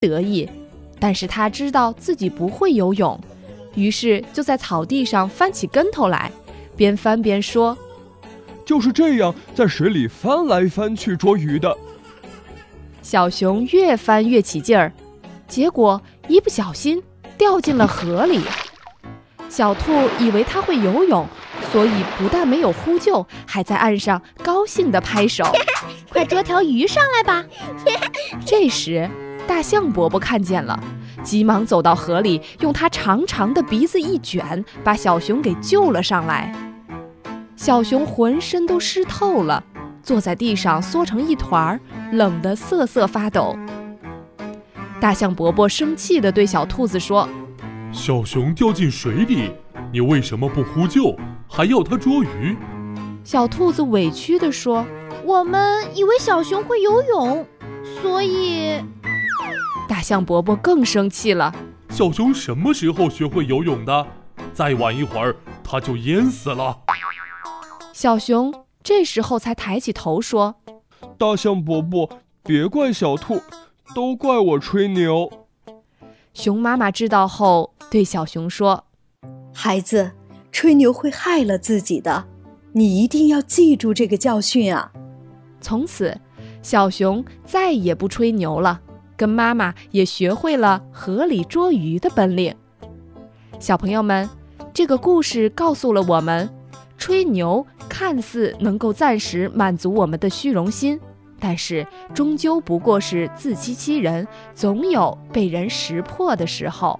得意，但是他知道自己不会游泳，于是就在草地上翻起跟头来，边翻边说： 就是这样在水里翻来翻去捉鱼的。 小熊越翻越起劲儿，结果一不小心掉进了河里。小兔以为它会游泳，所以不但没有呼救，还在岸上高兴地拍手： 快捉条鱼上来吧！ 这时大象伯伯看见了，急忙走到河里，用他长长的鼻子一卷，把小熊给救了上来。小熊浑身都湿透了，坐在地上缩成一团，冷得瑟瑟发抖。大象伯伯生气地对小兔子说： 小熊掉进水里，你为什么不呼救，还要它捉鱼？ 小兔子委屈地说： 我们以为小熊会游泳，所以…… 大象伯伯更生气了： 小熊什么时候学会游泳的？再晚一会儿，它就淹死了。 小熊这时候才抬起头说： 大象伯伯，别怪小兔，都怪我吹牛。 熊妈妈知道后对小熊说： 孩子，吹牛会害了自己的，你一定要记住这个教训啊。 从此小熊再也不吹牛了，跟妈妈也学会了河里捉鱼的本领。小朋友们，这个故事告诉了我们，吹牛看似能够暂时满足我们的虚荣心，但是终究不过是自欺欺人，总有被人识破的时候。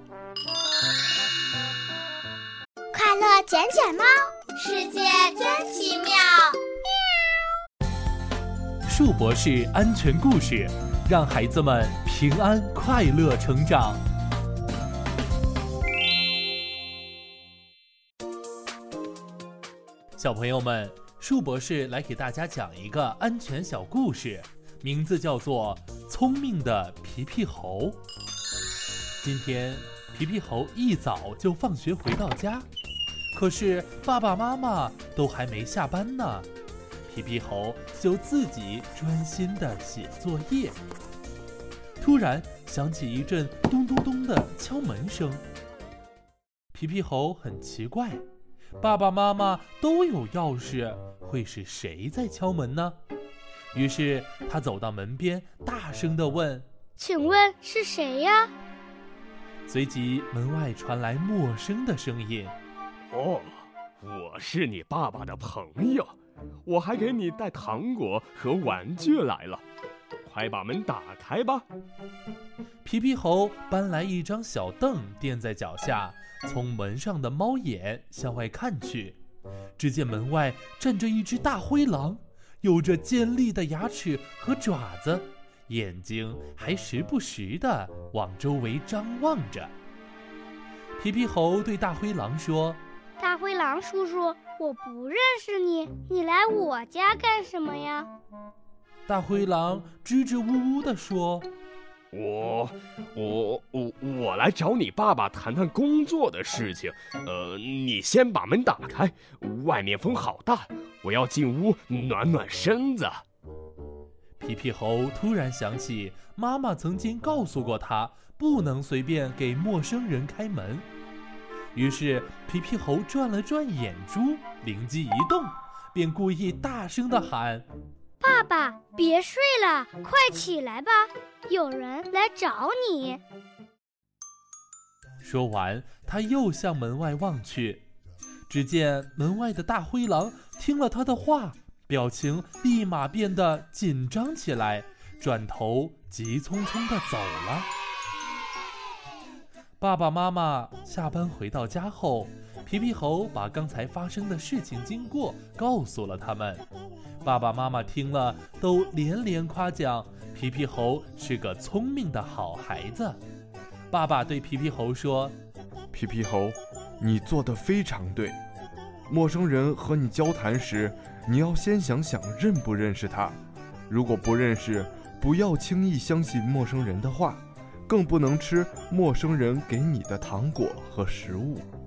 快乐捡捡猫，世界真奇妙。 树博士安全故事，让孩子们平安快乐成长。小朋友们，树博士来给大家讲一个安全小故事，名字叫做《聪明的皮皮猴》。今天皮皮猴一早就放学回到家，可是爸爸妈妈都还没下班呢，皮皮猴就自己专心地写作业。突然响起一阵咚咚咚的敲门声，皮皮猴很奇怪，爸爸妈妈都有钥匙，会是谁在敲门呢？于是他走到门边，大声地问： 请问是谁呀？ 随即门外传来陌生的声音： 哦，我是你爸爸的朋友，我还给你带糖果和玩具来了，快把门打开吧。 皮皮猴搬来一张小凳垫在脚下，从门上的猫眼向外看去，只见门外站着一只大灰狼，有着尖利的牙齿和爪子，眼睛还时不时地往周围张望着。皮皮猴对大灰狼说： 大灰狼叔叔，我不认识你，你来我家干什么呀？ 大灰狼支支吾吾地说： 我来找你爸爸谈谈工作的事情。你先把门打开，外面风好大，我要进屋暖暖身子。 皮皮猴突然想起妈妈曾经告诉过他，不能随便给陌生人开门。于是皮皮猴转了转眼珠，灵机一动，便故意大声地喊： 爸爸，别睡了，快起来吧，有人来找你。 说完，他又向门外望去，只见门外的大灰狼听了他的话，表情立马变得紧张起来，转头急匆匆地走了。爸爸妈妈下班回到家后，皮皮猴把刚才发生的事情经过告诉了他们。爸爸妈妈听了都连连夸奖皮皮猴是个聪明的好孩子。爸爸对皮皮猴说： 皮皮猴，你做得非常对，陌生人和你交谈时，你要先想想认不认识他，如果不认识，不要轻易相信陌生人的话，更不能吃陌生人给你的糖果和食物。